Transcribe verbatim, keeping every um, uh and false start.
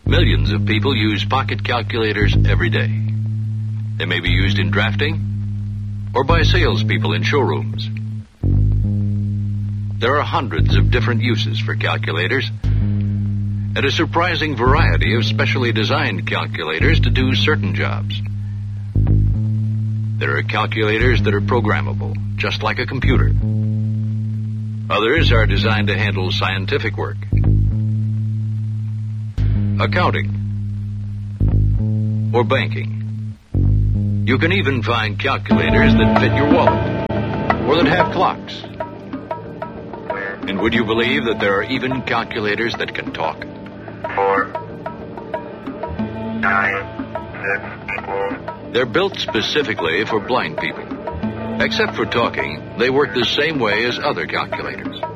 Millions of people use pocket calculators every day. They may be used in drafting or by salespeople in showrooms. There are hundreds of different uses for calculators and a surprising variety of specially designed calculators to do certain jobs. There are calculators that are programmable, just like a computer. Others are designed to handle scientific work, accounting, or banking. You can even find calculators that fit your wallet, or that have clocks. And would you believe that there are even calculators that can talk? Four, nine, six, four. They're built specifically for blind people. Except for talking, they work the same way as other calculators.